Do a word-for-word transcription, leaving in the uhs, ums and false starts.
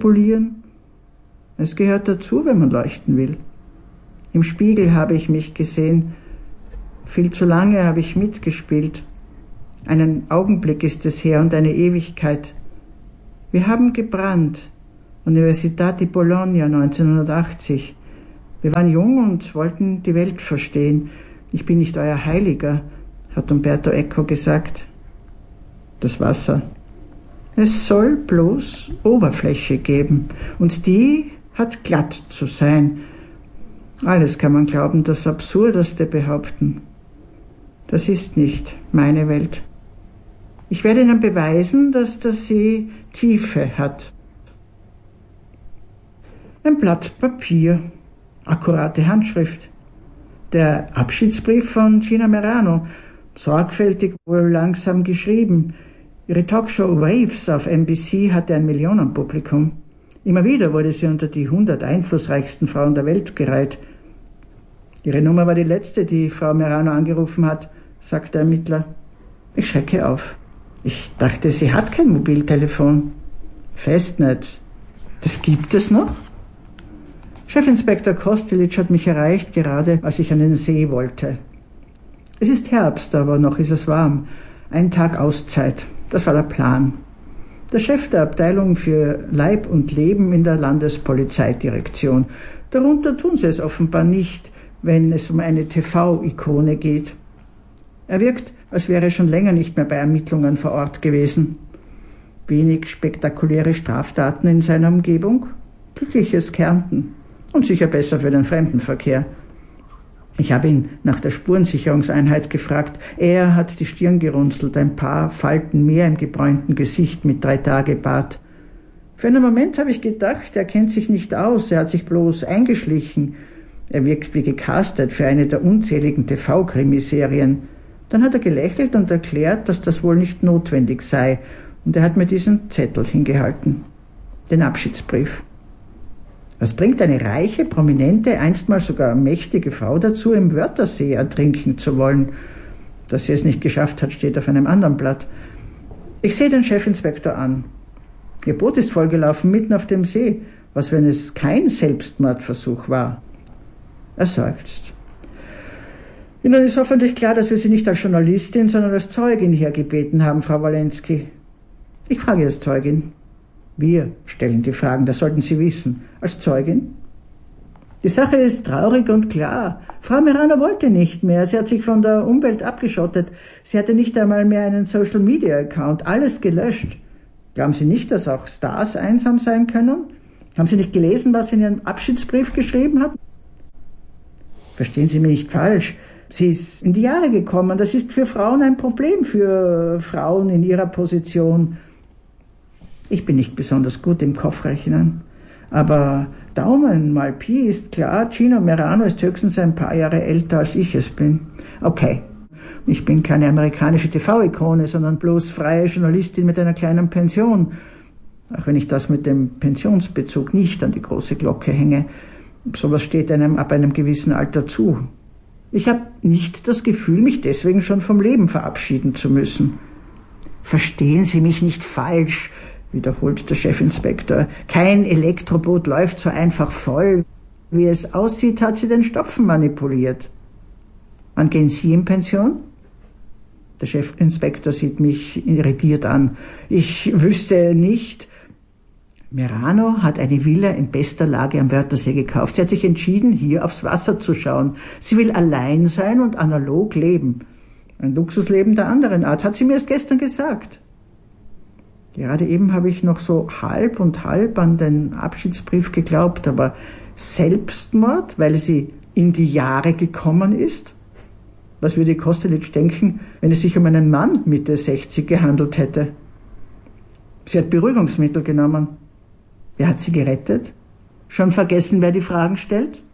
polieren. Es gehört dazu, wenn man leuchten will. Im Spiegel habe ich mich gesehen. Viel zu lange habe ich mitgespielt. Einen Augenblick ist es her und eine Ewigkeit. Wir haben gebrannt. Università di Bologna neunzehnhundertachtzig. Wir waren jung und wollten die Welt verstehen. Ich bin nicht euer Heiliger, hat Umberto Eco gesagt. Das Wasser. Es soll bloß Oberfläche geben und die hat glatt zu sein. Alles kann man glauben, das Absurdeste behaupten. Das ist nicht meine Welt. Ich werde Ihnen beweisen, dass der See Tiefe hat. Ein Blatt Papier, akkurate Handschrift. Der Abschiedsbrief von Gina Merano, sorgfältig, wohl langsam geschrieben. Ihre Talkshow Waves auf N B C hatte ein Millionenpublikum. Immer wieder wurde sie unter die hundert einflussreichsten Frauen der Welt gereiht. Ihre Nummer war die letzte, die Frau Merano angerufen hat, sagt der Ermittler. Ich schrecke auf. Ich dachte, sie hat kein Mobiltelefon. Festnetz. Das gibt es noch? Chefinspektor Kostelic hat mich erreicht, gerade als ich an den See wollte. Es ist Herbst, aber noch ist es warm. Ein Tag Auszeit. Das war der Plan. Der Chef der Abteilung für Leib und Leben in der Landespolizeidirektion. Darunter tun sie es offenbar nicht, wenn es um eine T V-Ikone geht. Er wirkt, als wäre er schon länger nicht mehr bei Ermittlungen vor Ort gewesen. Wenig spektakuläre Straftaten in seiner Umgebung. Glückliches Kärnten. Und sicher besser für den Fremdenverkehr. Ich habe ihn nach der Spurensicherungseinheit gefragt. Er hat die Stirn gerunzelt, ein paar Falten mehr im gebräunten Gesicht mit drei Tage Bart. Für einen Moment habe ich gedacht, er kennt sich nicht aus, er hat sich bloß eingeschlichen. Er wirkt wie gecastet für eine der unzähligen T V-Krimiserien. Dann hat er gelächelt und erklärt, dass das wohl nicht notwendig sei, und er hat mir diesen Zettel hingehalten. Den Abschiedsbrief. Was bringt eine reiche, prominente, einstmals sogar mächtige Frau dazu, im Wörthersee ertrinken zu wollen? Dass sie es nicht geschafft hat, steht auf einem anderen Blatt. Ich sehe den Chefinspektor an. Ihr Boot ist vollgelaufen, mitten auf dem See. Was, wenn es kein Selbstmordversuch war? Er seufzt. Ihnen ist hoffentlich klar, dass wir Sie nicht als Journalistin, sondern als Zeugin hergebeten haben, Frau Walensky. Ich frage als Zeugin. Wir stellen die Fragen, das sollten Sie wissen. Als Zeugin? Die Sache ist traurig und klar. Frau Merano wollte nicht mehr. Sie hat sich von der Umwelt abgeschottet. Sie hatte nicht einmal mehr einen Social-Media-Account. Alles gelöscht. Glauben Sie nicht, dass auch Stars einsam sein können? Haben Sie nicht gelesen, was sie in Ihrem Abschiedsbrief geschrieben hat? Verstehen Sie mich nicht falsch. Sie ist in die Jahre gekommen. Das ist für Frauen ein Problem, für Frauen in ihrer Position. Ich bin nicht besonders gut im Kopfrechnen, aber Daumen mal Pi ist klar, Gina Merano ist höchstens ein paar Jahre älter, als ich es bin. Okay, ich bin keine amerikanische T V-Ikone, sondern bloß freie Journalistin mit einer kleinen Pension. Auch wenn ich das mit dem Pensionsbezug nicht an die große Glocke hänge. Sowas steht einem ab einem gewissen Alter zu. Ich habe nicht das Gefühl, mich deswegen schon vom Leben verabschieden zu müssen. Verstehen Sie mich nicht falsch, wiederholt der Chefinspektor. Kein Elektroboot läuft so einfach voll. Wie es aussieht, hat sie den Stopfen manipuliert. Wann gehen Sie in Pension? Der Chefinspektor sieht mich irritiert an. Ich wüsste nicht. Merano hat eine Villa in bester Lage am Wörthersee gekauft. Sie hat sich entschieden, hier aufs Wasser zu schauen. Sie will allein sein und analog leben. Ein Luxusleben der anderen Art, hat sie mir erst gestern gesagt. Gerade eben habe ich noch so halb und halb an den Abschiedsbrief geglaubt, aber Selbstmord, weil sie in die Jahre gekommen ist? Was würde Kostelic denken, wenn es sich um einen Mann Mitte sechzig gehandelt hätte? Sie hat Beruhigungsmittel genommen. Wer hat sie gerettet? Schon vergessen, wer die Fragen stellt?